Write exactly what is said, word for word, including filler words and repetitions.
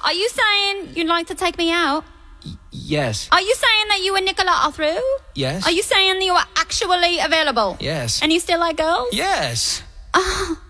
Are you saying you'd like to take me out? Y- yes. Are you saying that you and Nicola are through? Yes. Are you saying that you are actually available? Yes. And you still like girls? Yes. Oh,